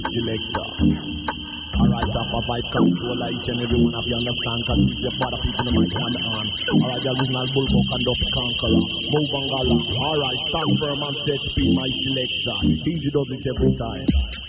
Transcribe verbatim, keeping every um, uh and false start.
selector. Alright, up a vibe controller, each and every one of you understand, cause it's your father people in my hand on. Alright, the original bullbuck and up conqueror, move and gala. Alright, stand firm and set speed, my selector. Easy does it every time.